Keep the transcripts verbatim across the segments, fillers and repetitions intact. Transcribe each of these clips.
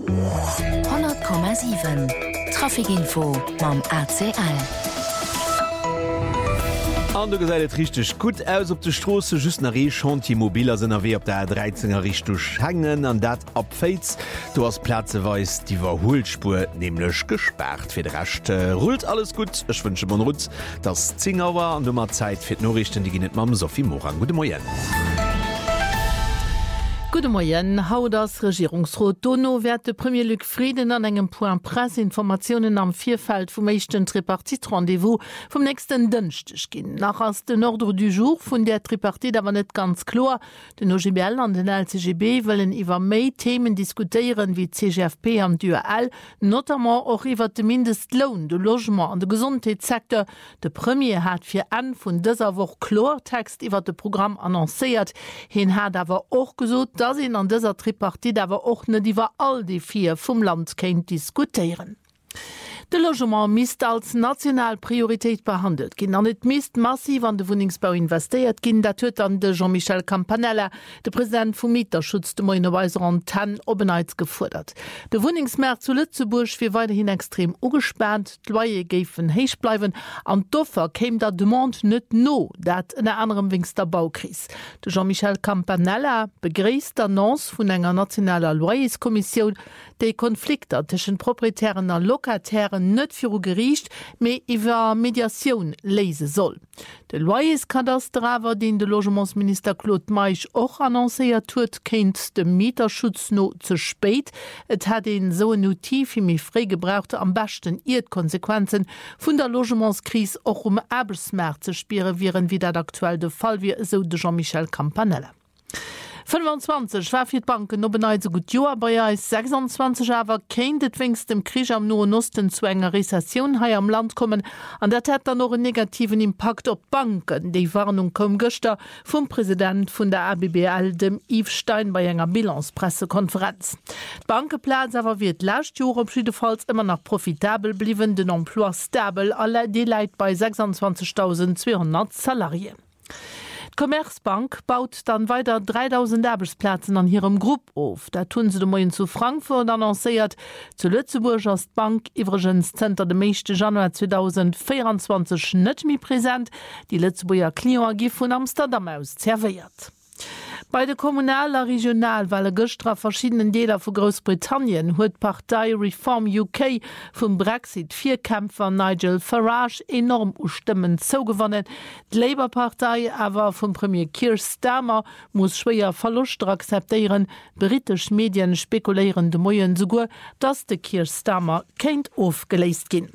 hundert Komma sieben Trafikinfo mam A C L. An du gesäidet richtig gut aus op de Strosse just nach Rechantiimobiler sinn erwe op der dreizehner Richtung hangen an dat abfäits. Du hast Plaze weis die Verholspur nämlichlech gesperrt fir recht äh, rullt alles gut. Ech wünsche man Rutz das Zinger war an dummer Zeit fir Norrichten die ginnet mam Sophie Moran. Gute Morgen. Gute Morgen, haut das Regierungsrat Dono wird de Premier Luc Frieden an engem Point Presseinformationen am Vierfeld vom echten Tripartit-Rendezvous vom nächsten Dünstech gin. Nach as den Ordre du jour vun der Tripartit aber net ganz klar. Den O G B L an den L C G B wollen iwwer méi Themen diskutieren wie C G F P am D U L, notamment auch iwwer de Mindestlohn, de Logement an de Gesundheitssektor. De Premier hat fir an vun dëser woch Klartext iwwer de Programm annoncéiert. Hin hat awer och gesot, da sind an dieser Tripartit aber auch nicht über all die vier vom Land kennt diskutieren. De Logement misst als Nationalpriorität behandelt. Gin an net misst massiv an de Wohnungsbau investiert, gin dat huet an de Jean-Michel Campanella, de Präsident vum Mieterschutz de Moinerweiser an Tan Obenheits gefordert. De Wohnungsmarkt zu Lützeburg fir weiterhin extrem ugesperrt, d'Loyer géfen heich bleiwen, an d'Offer käm der Demand net no, dat en anderem wings der Baukris. De Jean-Michel Campanella begréist d'Annonce vun enger nationaler Loyerskommission, déi Konflikter tschen proprietären an Lokatären net fir gericht, méi iwwer Mediation lese soll. De Loyerskadasterwer, den de Logementsminister Claude Meich och annoncéiert huet, kennt de Mieterschutz no ze spéit. Et hat den so notiv wie mi frégebrauchte am besten iert Konsequenzen vun der Logementskris och um Erbesmerk ze spiere viren wie dat aktuell de Fall wie so de Jean-Michel Campanella. fünfundzwanzig war fir Banken no beneit so gut Joer bei sechsundzwanzig awer kéint et wingst dem Krich am Noen Osten zu enger Rezession hai am Land kommen, an dat hat dann noch en negativen Impact op Banken. Dei Warnung kom Göster vum Präsident vun der A B B L dem Yves Stein bei enger Bilanzpressekonferenz. Bankeplatz awer wird lacht Joer opschiedefalls immer noch profitabel bliwen, den Emploi stabel, alle die Leiit bei sechsundzwanzigtausendzweihundert Salarien. Commerzbank baut dann weiter dreitausend Arbeitsplätze an ihrem Gruppe auf. Da tun sie morgen zu Frankfurt annonciert. Zu Lützeburg ist Bank übrigens Center dem meisten Januar zweitausendvierundzwanzig nicht mehr präsent. Die Lützeburger Client A G von Amsterdam aus serviert. Bei der kommunaler Regionalwahl gestern verschiedenen Deler von Großbritannien hat Partei Reform U K vom Brexit Vierkämpfer Nigel Farage enorm Stimmen zugewonnen. Die Labour-Partei aber vom Premier Keir Starmer muss schwer Verlust akzeptieren. Britische Medien spekulieren de Moyen sogar, dass der Keir Starmer kein aufgelöst ging.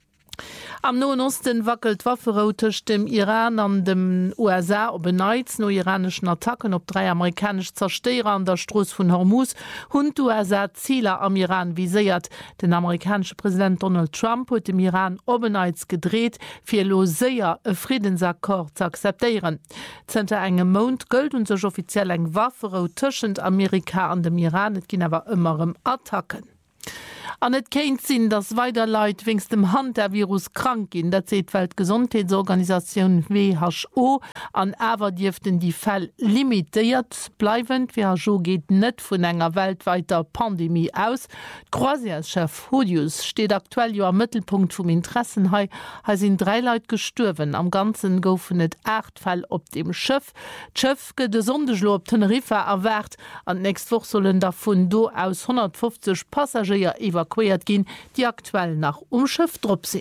Am Nahen Osten wackelt Wafferautoch dem Iran an dem U S A op beneiz no iranischen Attacken op drei amerikasch Zersteer an der Stroß vun Hormuz hun U S A Zieler am Iran viséiert. Den amerikanische Präsident Donald Trump huet dem Iran obeneiz gedreht, fir lo séier e Friedensakkord zu akzeptieren. Zenter engem Mond gëlt un sech offiziell eng Wafferautoschend Amerika an dem Iran, et ginn awer ëmmerem Attacken. An et kéint sinn, dats weiter Leiit wingst dem Hand der Virus krank gin, dat seet Weltgesundheitsorganisation W H O an awer Diften die Fäll limitiert bleiwend. W H O geht net vun enger weltweiter Pandemie aus. Croisière-Chef Hodius steht aktuell jo am Mittelpunkt vum Interessenhai, ha sinn drei Leiit gesturwen. Am ganzen goufen net acht Fäll op dem Schiff. D'Schiff gët de Sondeglo op Tenerife erwert, an nächst Woch sollen davon do aus hundertfünfzig Passagier evakuiert gin, die aktuell nach Umschiff drop sinn.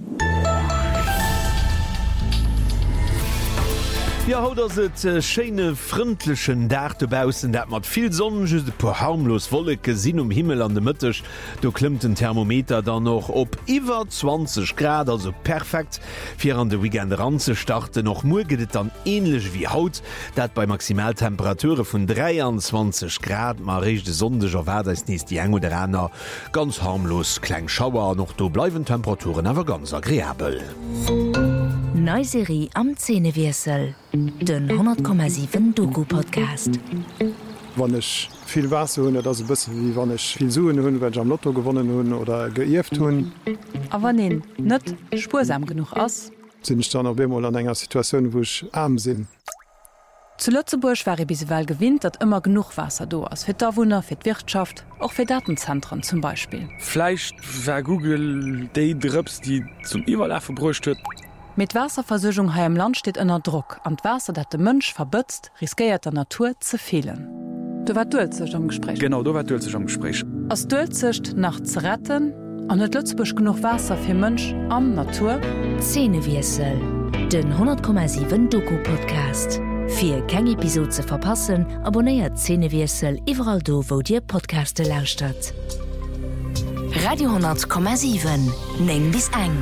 Ja, haut ass et äh, schene frindlechen Dachebausen, dat mat viel Sonnen just po harmlos Wolke sinn um Himmel an de Mëttech. Du klimmt den Thermometer dann noch op iwwer zwanzig Grad, also perfekt fir an de Weekend ranze starte. Noch murgedet dann ähnlich wie haut, dat bei Maximaltemperature vun dreiundzwanzig Grad mar richchte sondeger Werders nies die eng oder Renner ganz harmlos kleng Schauer, noch do bleiwen Temperaturen awer ganz agréabel. Neuserie am Zähnewirsel, den hundert Komma sieben Doku-Podcast. Wann ich viel Wasser hunn, dat bis wie wann ich viel suen hunn, wenn ich am Lotto gewonnen hun oder geiert hun. Aber ne net spursam genug ass. Sind ich dann noch immer an enger Situation, wo ich arm sinn. Zu Lützeburg war biswel gewinnt, dat immer genug Wasser do ass fir d'Awunner, fir d'Wirtschaft, auch fir Datenzentren zum Beispiel. Fleisch war Google déi Drps, die zum Iwerla verbrucht huet. Mit Wasserversøchung ha im Land steht ënner Druck an Wasser, dat de Mënsch verbëtzt, riskiert der Natur ze fehlen. Du war dulzech am Gespräch. Genau, du war dulzech am Gespräch. Aus Dulzecht nach ze retten, an net Lützeburg genug Wasser fir Mënsch am Natur. Zähnewirsel, den hundert Komma sieben Doku-Podcast. Für keine Episode zu verpassen, abonniert Zähnewirsel überall do, wo dir Podcaste lauscht. Radio hundert Komma sieben, neng bis eng.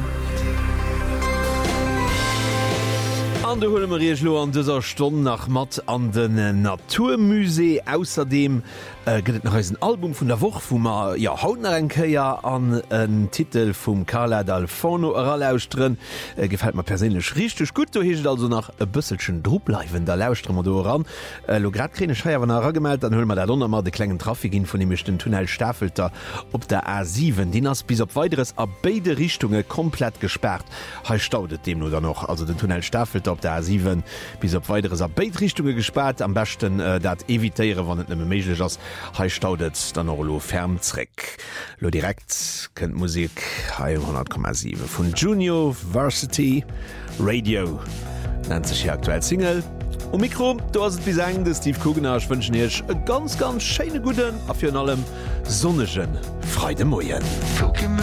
An der Hulmerlo an dieser Stunde nach Matt an den Naturmusee. Außerdem äh, gibt es noch ein Album von der Woche, wo wir ja Hautnerenkeier an einen Titel vom Carla D'Alfano rauslauschen. Äh, gefällt mir persönlich richtig gut. Du hast also noch ein bisschen Druck bleiben, da lauschen wir da ran. Äh, lo grad keine Schreier von der gemeldet, dann holen wir da noch mal den kleinen Trafik in von dem den Tunnel Staffelter ob der A sieben. Den hast bis auf weiteres ab beide Richtungen komplett gesperrt. He staudet dem nur da noch. Also den Tunnel Staffelter op der A sieben bis op weiteres a Beitrichtungen gespart, am besten äh, dat evitéiere, wann et méiglech ass he staudet dann lo Fernzreck. Lo direkt kënnt Musik hundert Komma sieben vun Junior Varsity Radio nennt sich hier aktuell Single. O Mikro do ass bis eng de Steve Kugenach wënschen ech e ganz ganz scheine guten a fir allem sonnegen Freude Moien.